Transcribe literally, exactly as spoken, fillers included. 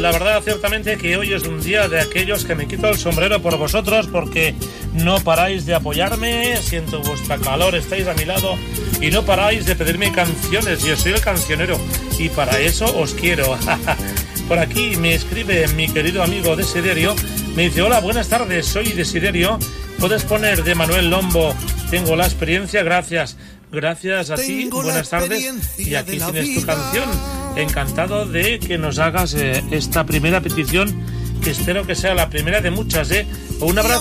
la verdad, ciertamente que hoy es un día de aquellos que me quito el sombrero por vosotros, porque no paráis de apoyarme, siento vuestra calor, estáis a mi lado y no paráis de pedirme canciones. Yo soy el cancionero y para eso os quiero. Por aquí me escribe mi querido amigo Desiderio, me dice: hola, buenas tardes, soy Desiderio, puedes poner de Manuel Lombo, tengo la experiencia. Gracias, gracias a ti, buenas tardes, y aquí tienes tu canción. Encantado de que nos hagas eh, esta primera petición, que espero que sea la primera de muchas, ¿eh? Un abrazo.